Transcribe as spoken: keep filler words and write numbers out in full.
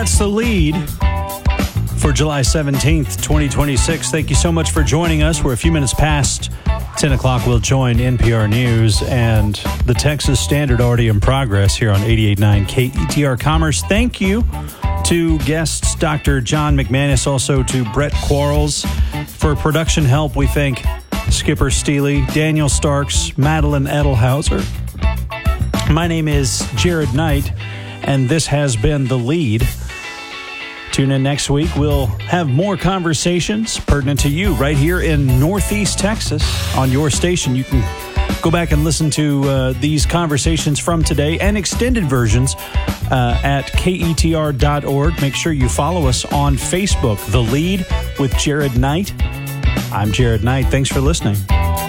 That's the lead for July seventeenth, twenty twenty-six. Thank you so much for joining us. We're a few minutes past ten o'clock. We'll join N P R News and the Texas Standard already in progress here on eighty-eight point nine K E T R Commerce. Thank you to guests Doctor John McManus, also to Brett Quarles. For production help, we thank Skipper Steely, Daniel Starks, Madeline Edelhauser. My name is Jared Knight, and this has been The Lead. Tune in next week. We'll have more conversations pertinent to you right here in Northeast Texas on your station. You can go back and listen to uh, these conversations from today and extended versions uh, at K E T R dot org. Make sure you follow us on Facebook, The Lead with Jared Knight. I'm Jared Knight. Thanks for listening.